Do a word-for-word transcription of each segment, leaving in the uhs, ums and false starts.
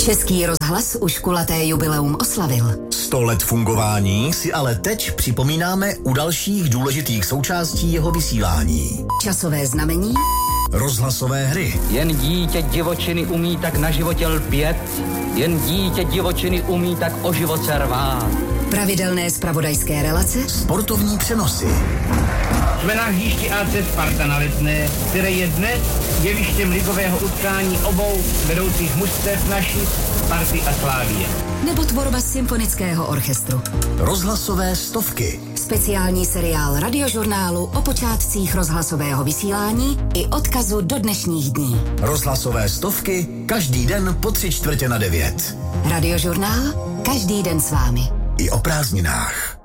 Český rozhlas už kulaté jubileum oslavil. Sto let fungování si ale teď připomínáme u dalších důležitých součástí jeho vysílání. Časové znamení, rozhlasové hry. Jen dítě divočiny umí tak na životě lpět, jen dítě divočiny umí tak o život se rvát. Pravidelné zpravodajské relace, sportovní přenosy. Jsme na hřišti á cé Sparta na Letné, které je dnes jevištěm ligového utkání obou vedoucích mužstev naší Sparty a Slávie. Nebo tvorba symfonického orchestru. Rozhlasové stovky. Speciální seriál radiožurnálu o počátcích rozhlasového vysílání i odkazu do dnešních dní. Rozhlasové stovky každý den po tři čtvrtě na devět. Radiožurnál každý den s vámi. I o prázdninách.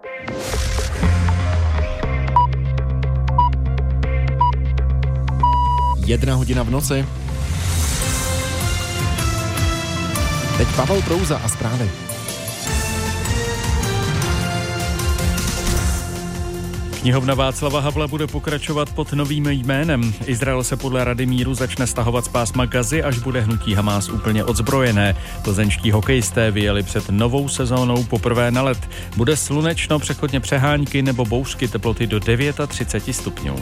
Jedna hodina v noci. Teď Pavel Prouza a zprávy. Knihovna Václava Havla bude pokračovat pod novým jménem. Izrael se podle Rady míru začne stahovat z pásma Gazy, až bude hnutí Hamás úplně odzbrojené. Plzeňští hokejisté vyjeli před novou sezónou poprvé na led. Bude slunečno, přechodně přehánky nebo bouřky, teploty do třicet devět stupňů.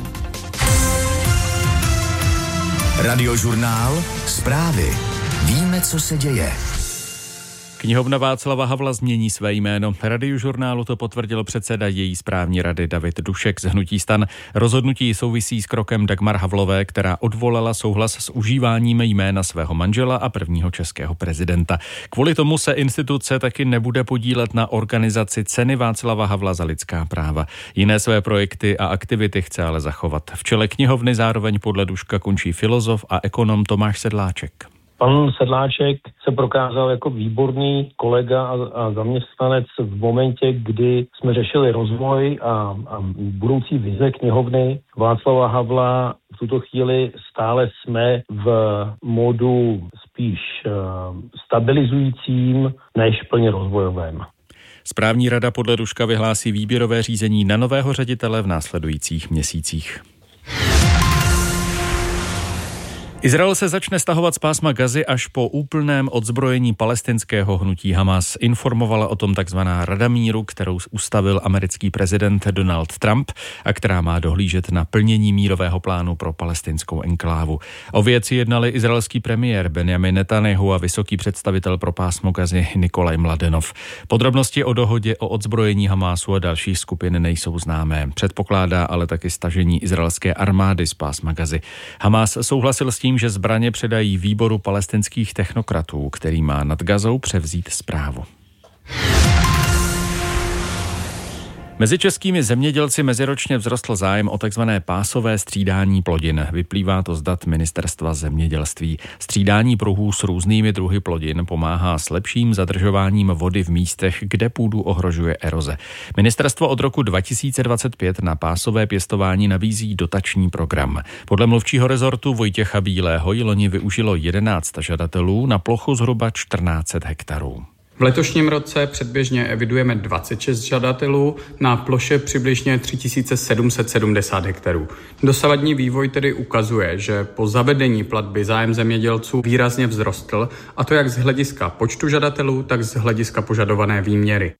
Radiožurnál, zprávy. Víme, co se děje. Knihovna Václava Havla změní své jméno. Radiožurnálu to potvrdil předseda její správní rady David Dušek z hnutí STAN. Rozhodnutí souvisí s krokem Dagmar Havlové, která odvolala souhlas s užíváním jména svého manžela a prvního českého prezidenta. Kvůli tomu se instituce taky nebude podílet na organizaci ceny Václava Havla za lidská práva. Jiné své projekty a aktivity chce ale zachovat. V čele knihovny zároveň podle Duška končí filozof a ekonom Tomáš Sedláček. Pan Sedláček se prokázal jako výborný kolega a, a zaměstnanec v momentě, kdy jsme řešili rozvoj a, a budoucí vize knihovny Václava Havla. V tuto chvíli stále jsme v modu spíš uh, stabilizujícím než plně rozvojovém. Správní rada podle Duška vyhlásí výběrové řízení na nového ředitele v následujících měsících. Izrael se začne stahovat z pásma Gazy až po úplném odzbrojení palestinského hnutí Hamas. Informovala o tom takzvaná Rada míru, kterou ustavil americký prezident Donald Trump a která má dohlížet na plnění mírového plánu pro palestinskou enklávu. O věci jednali izraelský premiér Benjamin Netanyahu a vysoký představitel pro pásmo Gazy Nikolaj Mladenov. Podrobnosti o dohodě o odzbrojení Hamásu a dalších skupin nejsou známé. Předpokládá ale taky stažení izraelské armády z pásma Gazy. Hamás souhlasil s tím, že zbraně předají výboru palestinských technokratů, který má nad Gazou převzít správu. Mezi českými zemědělci meziročně vzrostl zájem o takzvané pásové střídání plodin. Vyplývá to z dat Ministerstva zemědělství. Střídání pruhů s různými druhy plodin pomáhá s lepším zadržováním vody v místech, kde půdu ohrožuje eroze. Ministerstvo od roku dva tisíce dvacet pět na pásové pěstování nabízí dotační program. Podle mluvčího rezortu Vojtěcha Bílého ji loni využilo jedenáct žadatelů na plochu zhruba čtrnáct set hektarů. V letošním roce předběžně evidujeme dvacet šest žadatelů na ploše přibližně tři tisíce sedm set sedmdesát hektarů. Dosavadní vývoj tedy ukazuje, že po zavedení platby zájem zemědělců výrazně vzrostl, a to jak z hlediska počtu žadatelů, tak z hlediska požadované výměry.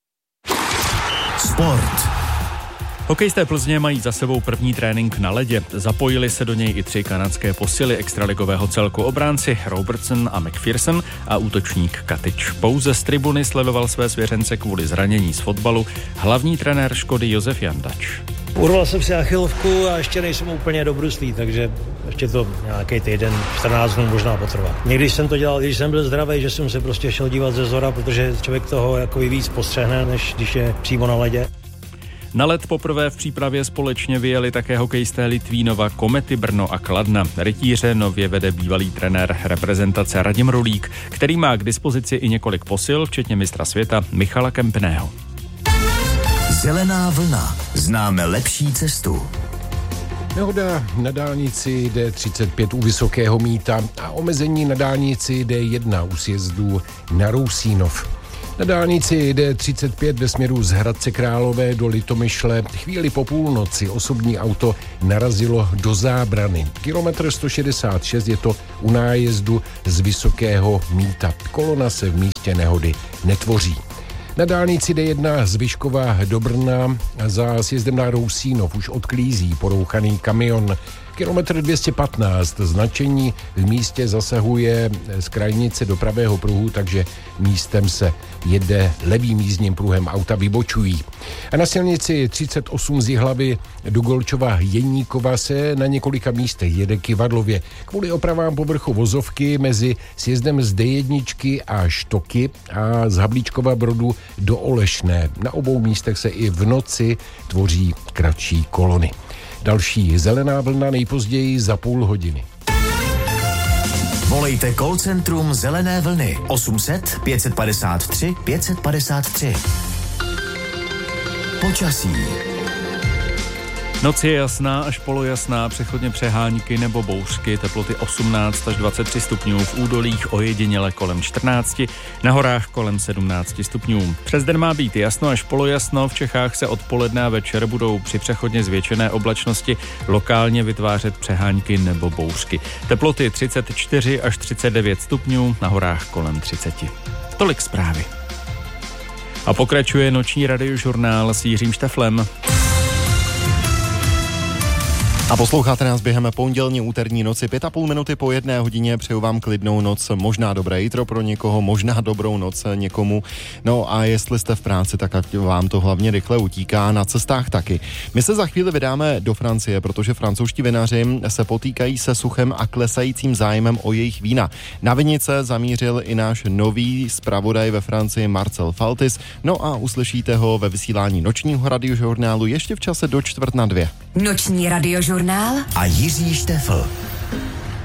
Sport. Hokejisté Plzně mají za sebou první trénink na ledě. Zapojili se do něj i tři kanadské posily extraligového celku, obránci Robertson a McPherson a útočník Katič. Pouze z tribuny sledoval své svěřence kvůli zranění z fotbalu hlavní trenér Škody Josef Jandač. Urval jsem si achilovku a ještě nejsem úplně dobruslý, takže ještě to nějaký týden, čtrnáct dnů možná potrvá. Někdy jsem to dělal, když jsem byl zdravý, že jsem se prostě šel dívat ze zora, protože člověk toho jako víc postřehne, než když je přímo na ledě. Na led poprvé v přípravě společně vyjeli také hokejisté Litvínova, Komety Brno a Kladna. Rytíře nově vede bývalý trenér reprezentace Radim Rulík, který má k dispozici i několik posil, včetně mistra světa Michala Kempného. Zelená vlna. Známe lepší cestu. Nehoda na dálnici D třicet pět u Vysokého Mýta a omezení na dálnici D jedna u sjezdů na Rousínov. Na dálnici D třicet pět ve směru z Hradce Králové do Litomyšle chvíli po půlnoci osobní auto narazilo do zábrany. Kilometr sto šedesát šest je to u nájezdu z Vysokého Mýta. Kolona se v místě nehody netvoří. Na dálnici D jedna z Vyškova do Brna za sjezdem na Rousínov už odklízí porouchaný kamion. Kilometr dvě stě patnáct značení v místě zasahuje z krajnice do pravého pruhu, takže místem se jede levým jízdním pruhem, auta vybočují. A na silnici třicet osm z Jihlavy do Golčova Jeníkova se na několika místech jede kyvadlově. Kvůli opravám povrchu vozovky mezi sjezdem z D jedna a Štoky a z Havlíčkova Brodu do Olešné. Na obou místech se i v noci tvoří kratší kolony. Další zelená vlna nejpozději za půl hodiny. Volejte call centrum Zelené vlny osm set pět padesát tři pět padesát tři. Počasí. Noc je jasná až polojasná, přechodně přehánky nebo bouřky, teploty osmnáct až dvacet tři stupňů, v údolích ojediněle kolem čtrnáct, na horách kolem sedmnáct stupňů. Přes den má být jasno až polojasno, v Čechách se odpoledne a večer budou při přechodně zvětšené oblačnosti lokálně vytvářet přehánky nebo bouřky. Teploty třicet čtyři až třicet devět stupňů, na horách kolem třicet. Tolik zprávy. A pokračuje noční radiožurnál s Jiřím Šteflem. A posloucháte nás během pondělní úterní noci, pět a půl minuty po jedné hodině. Přeju vám klidnou noc, možná dobré jitro pro někoho, možná dobrou noc někomu. No a jestli jste v práci, tak vám to hlavně rychle utíká, na cestách taky. My se za chvíli vydáme do Francie, protože francouzští vinaři se potýkají se suchem a klesajícím zájmem o jejich vína. Na vinice zamířil i náš nový zpravodaj ve Francii Marcel Faltis. No a uslyšíte ho ve vysílání nočního radiožurnálu ještě v čase do čtvrt na dvě. Noční radiožurnál a Jiří Štefl.